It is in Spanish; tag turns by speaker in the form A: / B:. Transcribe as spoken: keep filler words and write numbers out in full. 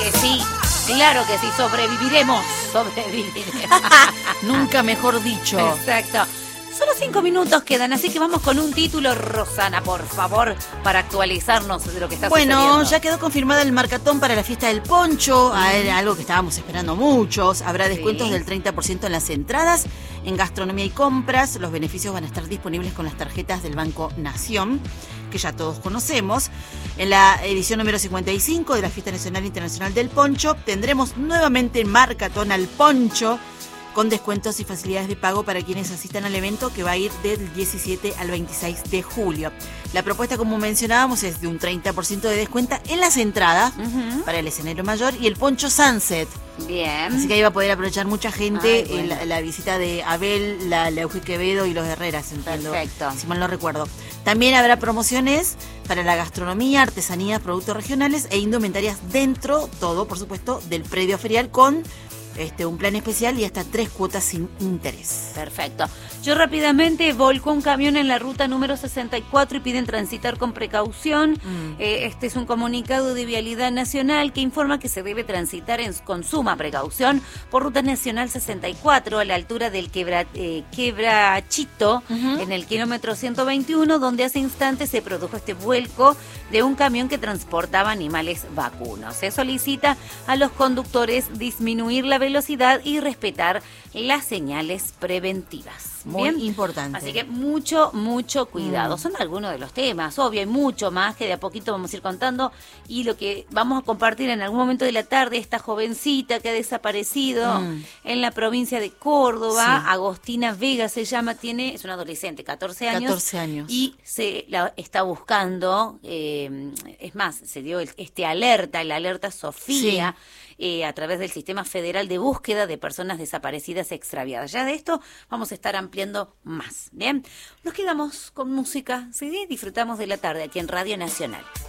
A: que sí, claro que sí, sobreviviremos, sobreviviremos.
B: Nunca mejor dicho.
A: Exacto. Solo cinco minutos quedan, así que vamos con un título, Rosana, por favor, para actualizarnos de lo que está
B: bueno,
A: sucediendo.
B: Bueno, ya quedó confirmada el marcatón para la fiesta del poncho, mm. Era algo que estábamos esperando muchos. Habrá descuentos sí. del treinta por ciento en las entradas, en gastronomía y compras. Los beneficios van a estar disponibles con las tarjetas del Banco Nación, que ya todos conocemos. En la edición número cincuenta y cinco de la Fiesta Nacional e Internacional del Poncho, tendremos nuevamente el marcatón al poncho, con descuentos y facilidades de pago para quienes asistan al evento, que va a ir del diecisiete al veintiséis de julio. La propuesta, como mencionábamos, es de un treinta por ciento de descuento en las entradas uh-huh. para el escenario mayor y el poncho Sunset.
A: Bien.
B: Así que ahí va a poder aprovechar mucha gente.
A: Ay, bueno.
B: la, la visita de Abel, la, la Euge Quevedo y los Herreras. Entrando,
A: perfecto.
B: Si mal no recuerdo. También habrá promociones para la gastronomía, artesanías, productos regionales e indumentarias dentro, todo, por supuesto, del predio ferial, con Este, un plan especial y hasta tres cuotas sin interés.
A: Perfecto. Yo rápidamente volcó un camión en la ruta número sesenta y cuatro y piden transitar con precaución. Mm. Eh, este es un comunicado de Vialidad Nacional que informa que se debe transitar en, con suma precaución por ruta nacional sesenta y cuatro a la altura del quebra, eh, Quebrachito, uh-huh. en el kilómetro ciento veintiuno, donde hace instantes se produjo este vuelco de un camión que transportaba animales vacunos. Se solicita a los conductores disminuir la velocidad y respetar las señales preventivas.
B: Muy
A: ¿Bien?
B: importante.
A: Así que mucho, mucho cuidado.
B: Mm.
A: Son algunos de los temas, obvio, hay mucho más que de a poquito vamos a ir contando, y lo que vamos a compartir en algún momento de la tarde, esta jovencita que ha desaparecido mm. en la provincia de Córdoba, sí. Agostina Vega se llama, tiene, es una adolescente, catorce años.
B: catorce años.
A: Y se la está buscando, eh, es más, se dio el, este alerta, el alerta Sofía, sí. Eh, a través del Sistema Federal de Búsqueda de Personas Desaparecidas Extraviadas. Ya de esto vamos a estar ampliando más. Bien, nos quedamos con música, ¿sí? Disfrutamos de la tarde aquí en Radio Nacional.